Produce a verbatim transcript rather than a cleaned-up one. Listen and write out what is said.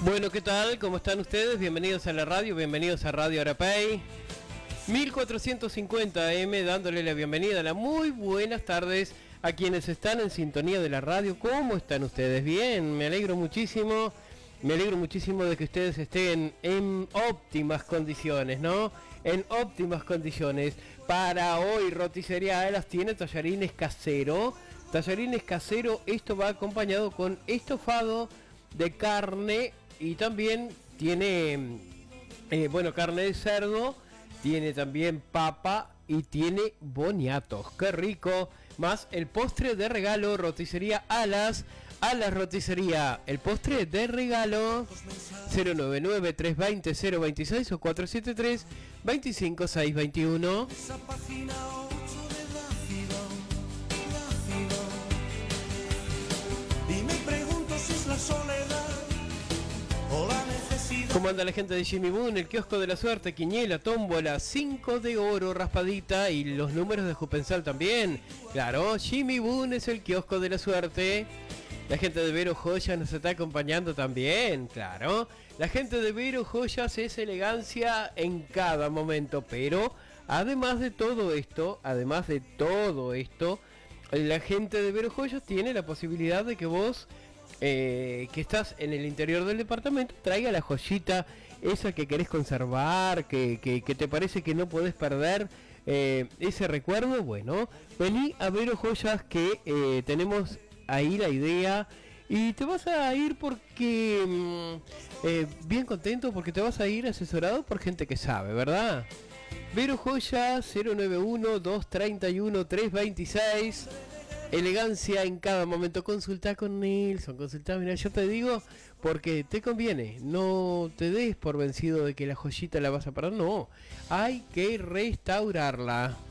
Bueno, ¿qué tal? ¿Cómo están ustedes? Bienvenidos a la radio, bienvenidos a Radio Arapey mil cuatrocientos cincuenta A M, dándole la bienvenida, la muy buenas tardes a quienes están en sintonía de la radio. ¿Cómo están ustedes? Bien, me alegro muchísimo, me alegro muchísimo de que ustedes estén en óptimas condiciones, ¿no? En óptimas condiciones. Para hoy, Roticería Alas tiene tallarines casero, tallarines casero, esto va acompañado con estofado de carne y también tiene, eh, bueno, carne de cerdo, tiene también papa y tiene boniatos. ¡Qué rico! Más el postre de regalo, Roticería Alas, Alas Roticería, el postre de regalo, cero nueve nueve, tres dos cero, cero dos seis o cuatro siete tres, dos cinco seis dos uno. Y me pregunto si es la soledad o la necesidad. ¿Cómo anda la gente de Jimmy Boone? El kiosco de la suerte, quiniela, tómbola, cinco de oro, raspadita y los números de Jupensal también. Claro, Jimmy Boone es el kiosco de la suerte. La gente de Vero Joyas nos está acompañando también, claro. La gente de Vero Joyas es elegancia en cada momento, pero además de todo esto, además de todo esto, la gente de Vero Joyas tiene la posibilidad de que vos, eh, que estás en el interior del departamento, traiga la joyita esa que querés conservar, que, que, que te parece que no podés perder eh, ese recuerdo. Bueno, vení a Vero Joyas que eh, tenemos ahí la idea y te vas a ir porque mmm, eh, bien contento, porque te vas a ir asesorado por gente que sabe, ¿verdad? Vero Joyas, cero nueve uno, dos tres uno, tres dos seis. Elegancia en cada momento. Consulta con Nilson, consulta, mira, yo te digo porque te conviene. No te des por vencido de que la joyita la vas a parar, no. Hay que restaurarla.